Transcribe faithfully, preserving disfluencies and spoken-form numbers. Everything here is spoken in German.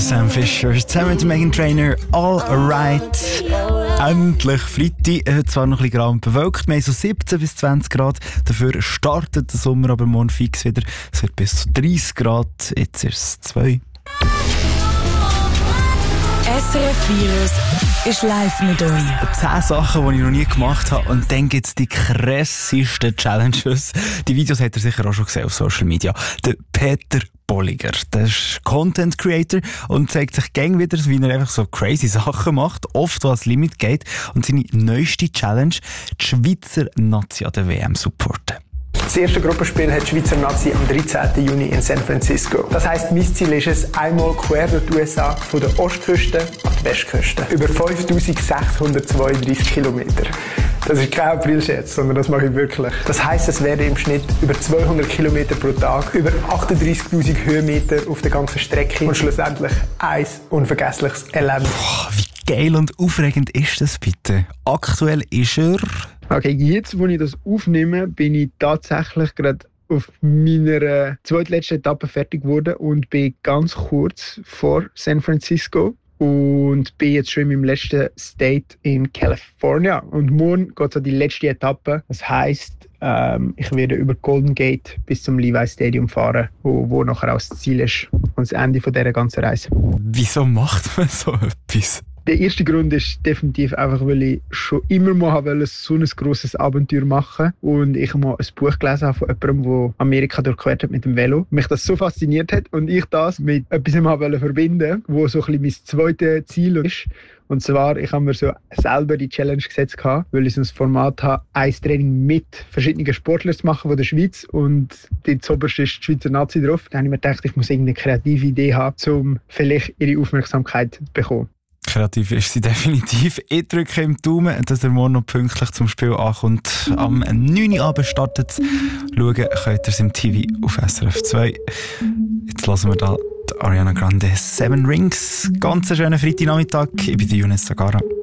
Sam Fisher zusammen mit Meghan Trainor. All right. Endlich Freitag. Heute zwar noch ein bisschen grau und bewölkt. Wir haben so siebzehn bis zwanzig Grad. Dafür startet der Sommer aber morgen fix wieder. Es wird bis zu dreißig Grad. Jetzt ist es zwei. S R F Virus ist live mit euch. Zehn Sachen, die ich noch nie gemacht habe. Und dann gibt es die krassesten Challenges. Die Videos hat ihr sicher auch schon gesehen auf Social Media. Der Peter Bolliger, der ist Content Creator und zeigt sich gäng wieder, wie er einfach so crazy Sachen macht, oft was Limit geht. Und seine neueste Challenge, die Schweizer Nazi an der W M supporten. Das erste Gruppenspiel hat die Schweizer Nazi am dreizehnten Juni in San Francisco. Das heisst, mein Ziel ist es, einmal quer durch die U S A, von der Ostküste an die Westküste. Über fünftausendsechshundertzweiunddreißig Kilometer. Das ist kein Aprilscherz, sondern das mache ich wirklich. Das heisst, es werden im Schnitt über zweihundert Kilometer pro Tag, über achtunddreißigtausend Höhenmeter auf der ganzen Strecke und schlussendlich ein unvergessliches Erlebnis. Boah, wie geil und aufregend ist das bitte? Aktuell ist er... Okay, jetzt, wo ich das aufnehme, bin ich tatsächlich gerade auf meiner zweitletzten Etappe fertig geworden und bin ganz kurz vor San Francisco und bin jetzt schon in meinem letzten State in California. Und morgen geht es an die letzte Etappe. Das heisst, ähm, ich werde über Golden Gate bis zum Levi Stadium fahren, wo, wo nachher auch das Ziel ist und das Ende von dieser ganzen Reise. Wieso macht man so etwas? Der erste Grund ist definitiv einfach, weil ich schon immer mal wollte, so ein grosses Abenteuer machen und ich mal ein Buch gelesen habe von jemandem, der Amerika durchquert hat mit dem Velo. Mich das so fasziniert hat und ich das mit etwas wollte verbinden, wo so ein bisschen mein zweites Ziel ist. Und zwar, ich habe mir so selber die Challenge gesetzt, weil ich so ein Format habe, ein Training mit verschiedenen Sportlern zu machen von der Schweiz und dort zuoberst ist die Schweizer Nazi drauf. Dann habe ich mir gedacht, ich muss irgendeine kreative Idee haben, um vielleicht ihre Aufmerksamkeit zu bekommen. Kreativ ist sie definitiv. Ich drücke im Daumen, dass er morgen noch pünktlich zum Spiel ankommt. Am neun Uhr Abend startet es. Schauen könnt ihr es im T V auf S R F zwei. Jetzt hören wir da die Ariana Grande Seven Rings. Ganz einen schönen Freitagnachmittag. Ich bin Younes Sagara.